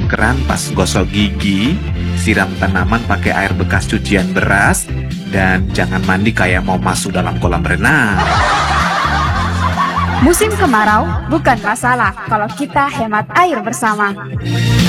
keran pas gosok gigi, siram tanaman pakai air bekas cucian beras, dan jangan mandi kayak mau masuk dalam kolam renang. Musim kemarau bukan masalah kalau kita hemat air bersama.